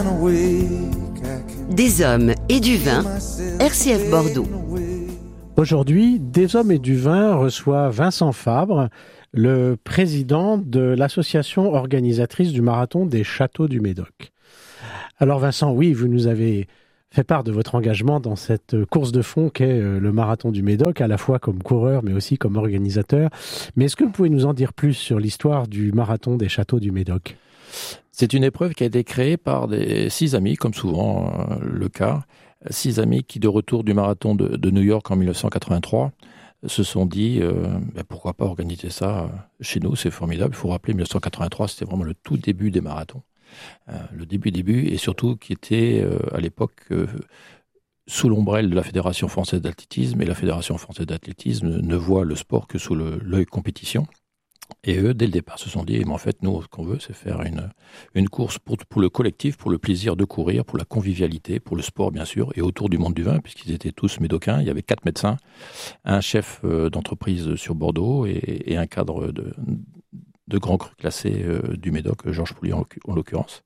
Des hommes et du vin, RCF Bordeaux. Aujourd'hui, Des hommes et du vin reçoit Vincent Fabre, le président de l'association organisatrice du marathon des Châteaux du Médoc. Alors Vincent, oui, vous nous avez fait part de votre engagement dans cette course de fond qu'est le marathon du Médoc, à la fois comme coureur mais aussi comme organisateur. Mais est-ce que vous pouvez nous en dire plus sur l'histoire du marathon des Châteaux du Médoc ? C'est une épreuve qui a été créée par 6 amis, comme souvent le cas. 6 amis qui, de retour du marathon de New York en 1983, se sont dit pourquoi pas organiser ça chez nous, c'est formidable. Il faut rappeler, 1983, c'était vraiment le tout début des marathons. Le début, et surtout qui était à l'époque sous l'ombrelle de la Fédération française d'athlétisme, et la Fédération française d'athlétisme ne voit le sport que sous l'œil compétition. Et eux, dès le départ, se sont dit, mais en fait, nous, ce qu'on veut, c'est faire une course pour le collectif, pour le plaisir de courir, pour la convivialité, pour le sport, bien sûr, et autour du monde du vin, puisqu'ils étaient tous médocains. Il y avait 4 médecins, un chef d'entreprise sur Bordeaux et un cadre de grands crus classés du Médoc, Georges Pouliot en l'occurrence.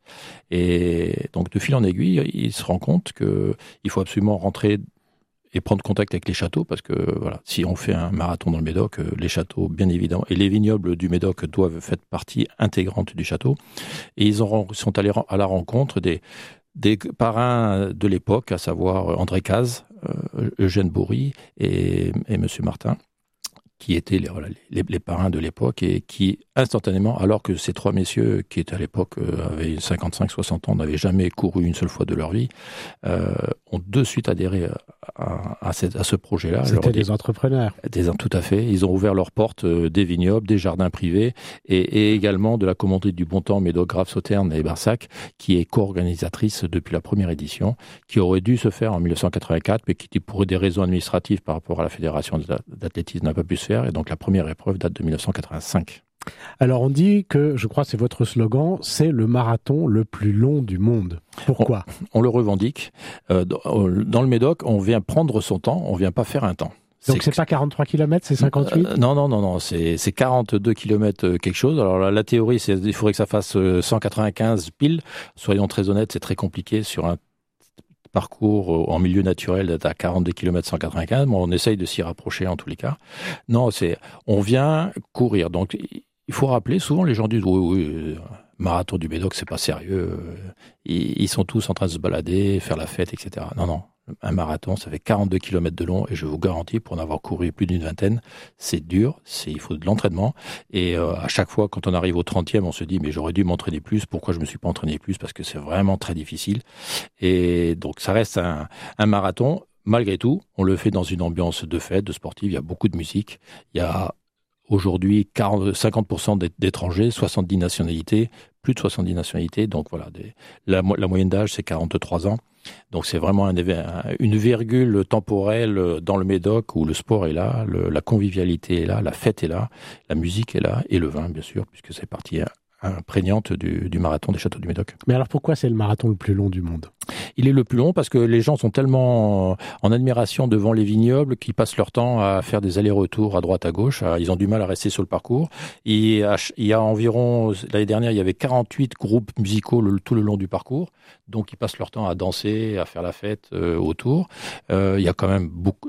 Et donc, de fil en aiguille, ils se rendent compte qu'il faut absolument rentrer et prendre contact avec les châteaux, parce que voilà, si on fait un marathon dans le Médoc, les châteaux, bien évidemment, et les vignobles du Médoc doivent faire partie intégrante du château. Et ils sont allés à la rencontre des parrains de l'époque, à savoir André Cazes, Eugène Bourri et Monsieur Martin, qui étaient les parrains de l'époque et qui, instantanément, alors que ces 3 messieurs, qui étaient à l'époque, avaient 55-60 ans, n'avaient jamais couru une seule fois de leur vie, ont de suite adhéré à ce projet-là. C'était des entrepreneurs. Tout à fait. Ils ont ouvert leurs portes des vignobles, des jardins privés et également de la commanderie du Bon Temps, Médoc, Graves, Sauternes et Barsac, qui est co-organisatrice depuis la première édition, qui aurait dû se faire en 1984, mais qui, pour des raisons administratives par rapport à la Fédération d'athlétisme, n'a pas pu se faire. Et donc la première épreuve date de 1985. Alors on dit que, je crois que c'est votre slogan, c'est le marathon le plus long du monde. Pourquoi ? On le revendique. Dans le Médoc, on vient prendre son temps, on vient pas faire un temps. Donc c'est pas 43 km, c'est 58 ? Non, c'est 42 km quelque chose. Alors la théorie, c'est il faudrait que ça fasse 195 pile. Soyons très honnêtes, c'est très compliqué sur un parcours en milieu naturel d'être à 42 km 195, mais on essaye de s'y rapprocher en tous les cas. Non, on vient courir. Donc il faut rappeler, souvent les gens disent oui, marathon du Médoc, c'est pas sérieux. Ils sont tous en train de se balader, faire la fête, etc. Non. Un marathon, ça fait 42 km de long et je vous garantis, pour en avoir couru plus d'une vingtaine, c'est dur, il faut de l'entraînement. Et à chaque fois, quand on arrive au 30e, on se dit, mais j'aurais dû m'entraîner plus. Pourquoi je me suis pas entraîné plus ? Parce que c'est vraiment très difficile. Et donc, ça reste un marathon. Malgré tout, on le fait dans une ambiance de fête, de sportive. Il y a beaucoup de musique. Il y a aujourd'hui 50% d'étrangers, 70 nationalités, plus de 70 nationalités. Donc voilà, la moyenne d'âge, c'est 43 ans. Donc c'est vraiment une virgule temporelle dans le Médoc où le sport est là, la convivialité est là, la fête est là, la musique est là, et le vin, bien sûr, puisque c'est partie imprégnante du marathon des Châteaux du Médoc. Mais alors pourquoi c'est le marathon le plus long du monde ? Il est le plus long parce que les gens sont tellement en admiration devant les vignobles qu'ils passent leur temps à faire des allers-retours à droite à gauche. Ils ont du mal à rester sur le parcours. Il y a environ, l'année dernière, il y avait 48 groupes musicaux tout le long du parcours. Donc ils passent leur temps à danser, à faire la fête autour. Il y a quand même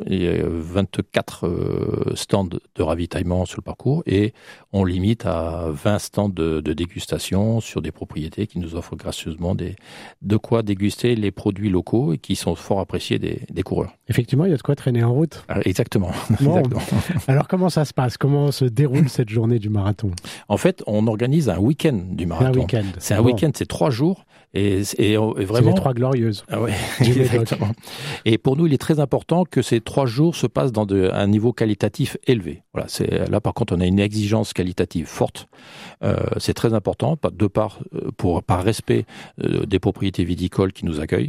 24 stands de ravitaillement sur le parcours et on limite à 20 stands de dégustation sur des propriétés qui nous offrent gracieusement de quoi déguster les produits locaux et qui sont fort appréciés des coureurs. Effectivement, il y a de quoi traîner en route. Exactement. Bon, Exactement. Alors comment ça se passe ? Comment se déroule cette journée du marathon ? En fait, on organise un week-end du marathon. C'est un week-end, c'est 3 jours. Et vraiment, c'est les 3 glorieuses. Ah ouais, exactement. Et pour nous, il est très important que ces 3 jours se passent dans un niveau qualitatif élevé. Voilà, là par contre, on a une exigence qualitative forte. C'est très important, par respect des propriétés viticoles qui nous accueillent,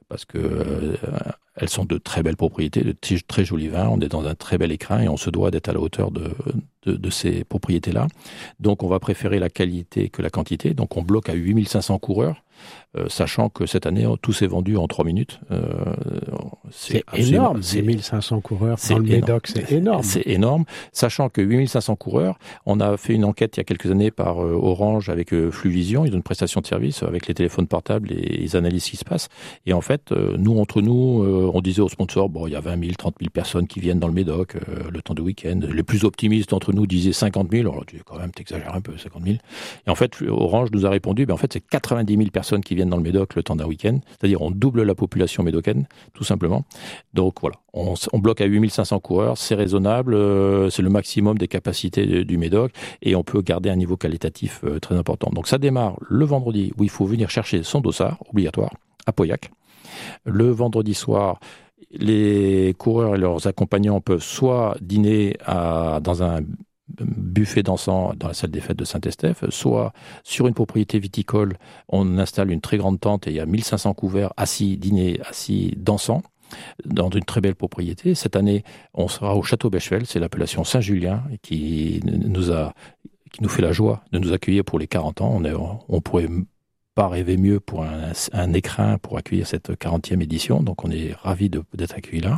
parce que elles sont de très belles propriétés, de très jolis vins. On est dans un très bel écrin et on se doit d'être à la hauteur de ces propriétés-là. Donc, on va préférer la qualité que la quantité. Donc, on bloque à 8500 coureurs, sachant que cette année, tout s'est vendu en 3 minutes. C'est énorme, c'est 1500 coureurs dans le Médoc, c'est énorme. C'est énorme, sachant que 8500 coureurs, on a fait une enquête il y a quelques années par Orange avec Fluvision, ils ont une prestation de service avec les téléphones portables et ils analysent ce qui se passe. Et en fait, entre nous, on disait aux sponsors, bon, il y a 20 000, 30 000 personnes qui viennent dans le Médoc le temps du week-end. Les plus optimistes d'entre nous disaient 50 000. Alors, tu dis quand même, t'exagères un peu, 50 000. Et en fait, Orange nous a répondu, en fait, c'est 90 000 personnes qui viennent dans le Médoc le temps d'un week-end. C'est-à-dire, on double la population médocaine, tout simplement. Donc, voilà. On bloque à 8500 coureurs. C'est raisonnable. C'est le maximum des capacités du Médoc. Et on peut garder un niveau qualitatif très important. Donc, ça démarre le vendredi où il faut venir chercher son dossard, obligatoire, à Pauillac. Le vendredi soir, les coureurs et leurs accompagnants peuvent soit dîner dans un buffet dansant dans la salle des fêtes de Saint-Estèphe, soit sur une propriété viticole, on installe une très grande tente et il y a 1500 couverts assis, dîner, assis, dansant, dans une très belle propriété. Cette année, on sera au Château Bechevel, c'est l'appellation Saint-Julien, qui nous fait la joie de nous accueillir pour les 40 ans. On pourrait pas rêver mieux pour un écrin pour accueillir cette 40e édition, donc on est ravis d'être accueillis là.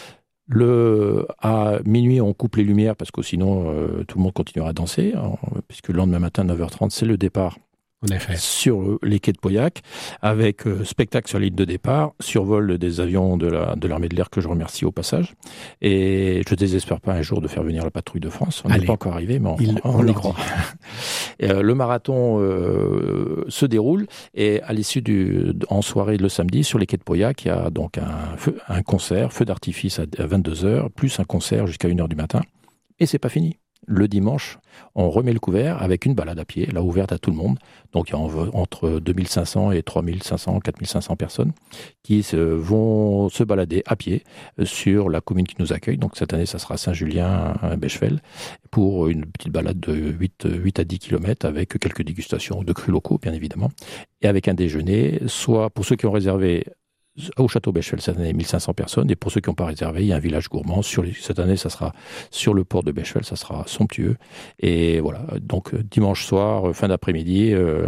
À minuit, on coupe les lumières parce que sinon tout le monde continuera à danser, puisque le lendemain matin, 9h30, c'est le départ. En effet. Sur les quais de Pauillac, avec spectacle sur la ligne de départ, survol des avions de l'armée de l'air que je remercie au passage. Et je désespère pas un jour de faire venir la patrouille de France. On n'est pas encore arrivé, mais on y croit. Le marathon se déroule et à l'issue en soirée le samedi, sur les quais de Pauillac, il y a donc un concert, feu d'artifice à 22h, plus un concert jusqu'à 1h du matin. Et c'est pas fini. Le dimanche, on remet le couvert avec une balade à pied, là ouverte à tout le monde. Donc il y a entre 2500 et 3500, 4500 personnes qui vont se balader à pied sur la commune qui nous accueille. Donc cette année, ça sera Saint-Julien, Bechevel, pour une petite balade de 8 à 10 km avec quelques dégustations de crus locaux, bien évidemment, et avec un déjeuner, soit pour ceux qui ont réservé au Château Bechevel cette année, 1500 personnes. Et pour ceux qui n'ont pas réservé, il y a un village gourmand. Cette année, ça sera sur le port de Bechevel, ça sera somptueux. Et voilà, donc dimanche soir, fin d'après-midi,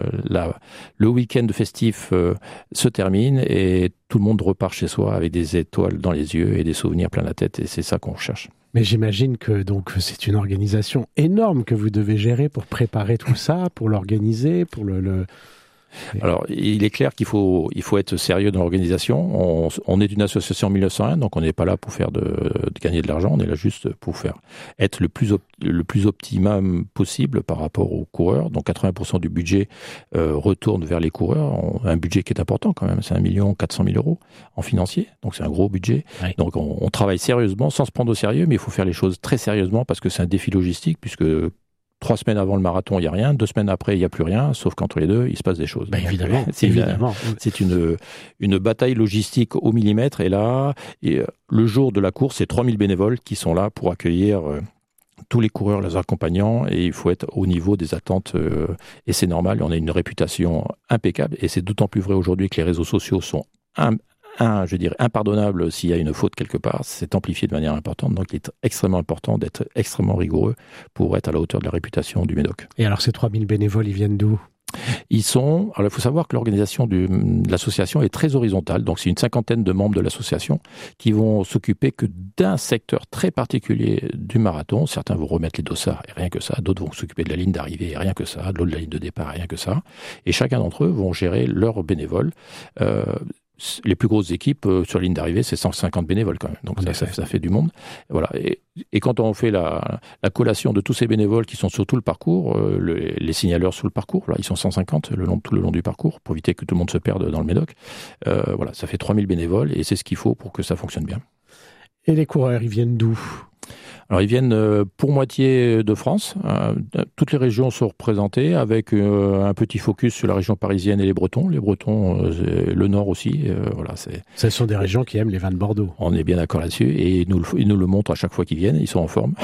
le week-end festif se termine et tout le monde repart chez soi avec des étoiles dans les yeux et des souvenirs plein la tête. Et c'est ça qu'on recherche. Mais j'imagine que donc c'est une organisation énorme que vous devez gérer pour préparer tout ça, pour l'organiser, pour le... Alors, il est clair qu'il faut être sérieux dans l'organisation. On est une association en 1901, donc on n'est pas là pour faire de gagner de l'argent. On est là juste pour être le plus optimum possible par rapport aux coureurs. Donc, 80% du budget retourne vers les coureurs. Un budget qui est important quand même. C'est 1 400 000 € en financier. Donc, c'est un gros budget. Oui. Donc, on travaille sérieusement, sans se prendre au sérieux, mais il faut faire les choses très sérieusement parce que c'est un défi logistique, puisque 3 semaines avant le marathon, il n'y a rien. 2 semaines après, il n'y a plus rien. Sauf qu'entre les deux, il se passe des choses. Évidemment. C'est une bataille logistique au millimètre. Et là, le jour de la course, c'est 3000 bénévoles qui sont là pour accueillir tous les coureurs, les accompagnants. Et il faut être au niveau des attentes. Et c'est normal. On a une réputation impeccable. Et c'est d'autant plus vrai aujourd'hui que les réseaux sociaux sont impardonnable s'il y a une faute quelque part, c'est amplifié de manière importante, donc il est extrêmement important d'être extrêmement rigoureux pour être à la hauteur de la réputation du Médoc. Et alors ces 3000 bénévoles, ils viennent d'où ? Alors il faut savoir que l'organisation de l'association est très horizontale, donc c'est une 50aine de membres de l'association qui vont s'occuper que d'un secteur très particulier du marathon. Certains vont remettre les dossards et rien que ça, d'autres vont s'occuper de la ligne d'arrivée et rien que ça, d'autres de la ligne de départ et rien que ça, et chacun d'entre eux vont gérer leurs bénévoles. Les plus grosses équipes sur la ligne d'arrivée, c'est 150 bénévoles quand même. Donc ça fait du monde. Voilà. Et quand on fait la collation de tous ces bénévoles qui sont sur tout le parcours, les signaleurs sur le parcours, là, ils sont 150 tout le long du parcours pour éviter que tout le monde se perde dans le Médoc. Voilà, ça fait 3000 bénévoles et c'est ce qu'il faut pour que ça fonctionne bien. Et les coureurs, ils viennent d'où ? Alors ils viennent pour moitié de France. Toutes les régions sont représentées avec un petit focus sur la région parisienne et les Bretons. Les Bretons, le Nord aussi. Voilà, ce sont des régions qui aiment les vins de Bordeaux. On est bien d'accord là-dessus et ils nous le montrent à chaque fois qu'ils viennent. Ils sont en forme.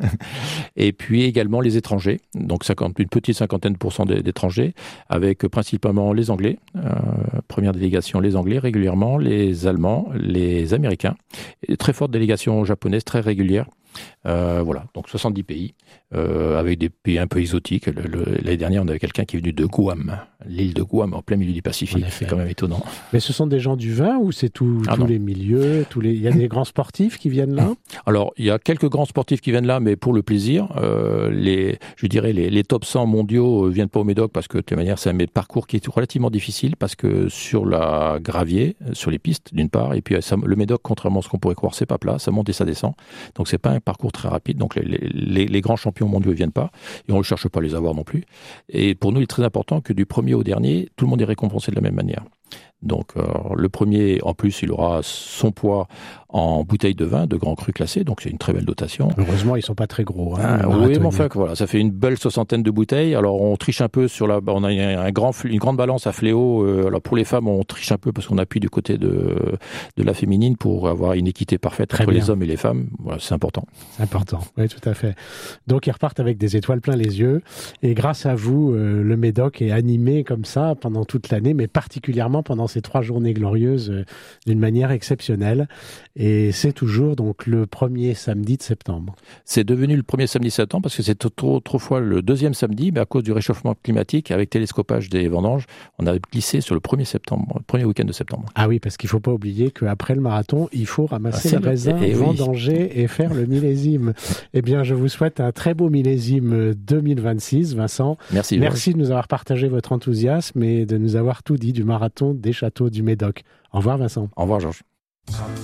Et puis également les étrangers. Donc une petite cinquantaine % d'étrangers avec principalement les Anglais. Première délégation, les Anglais régulièrement, les Allemands, les Américains. Et très forte délégation japonaise, très régulière. Voilà, donc 70 pays, avec des pays un peu exotiques. L'année dernière, on avait quelqu'un qui est venu de Guam, l'île de Guam, en plein milieu du Pacifique. C'est quand même étonnant. Mais ce sont des gens du vin ou c'est tous les milieux il y a des grands sportifs qui viennent là? Alors, il y a quelques grands sportifs qui viennent là, mais pour le plaisir. Je dirais les top 100 mondiaux viennent pas au Médoc parce que, de toute manière, c'est un parcours qui est relativement difficile parce que sur la gravier, sur les pistes, d'une part, et puis le Médoc, contrairement à ce qu'on pourrait croire, c'est pas plat, ça monte et ça descend. Donc, c'est pas un parcours très rapide. Donc, les grands champions mondiaux ne viennent pas et on ne cherche pas à les avoir non plus. Et pour nous, il est très important que du premier au dernier, tout le monde est récompensé de la même manière. Donc le premier, en plus, il aura son poids en bouteille de vin, de grands crus classés, donc c'est une très belle dotation. Heureusement, ils sont pas très gros. Oui, mais enfin, voilà, ça fait une belle 60aine de bouteilles. Alors on triche un peu on a une grande balance à fléau. Alors pour les femmes, on triche un peu parce qu'on appuie du côté de la féminine pour avoir une équité parfaite entre les hommes et les femmes. Voilà, c'est important. C'est important, oui, tout à fait. Donc ils repartent avec des étoiles plein les yeux. Et grâce à vous, le Médoc est animé comme ça pendant toute l'année, mais particulièrement pendant ces 3 journées glorieuses d'une manière exceptionnelle. Et c'est toujours donc le premier samedi de septembre. C'est devenu le premier samedi de septembre parce que c'est autrefois le deuxième samedi, mais à cause du réchauffement climatique, avec télescopage des vendanges, on a glissé sur le 1er septembre, le premier week-end de septembre. Ah oui, parce qu'il ne faut pas oublier qu'après le marathon, il faut ramasser le raisin, vendanger et faire le millésime. Eh bien, je vous souhaite un très beau millésime 2026, Vincent. Merci. Merci de nous avoir partagé votre enthousiasme et de nous avoir tout dit du marathon des châteaux du Médoc. Au revoir, Vincent. Au revoir, Georges.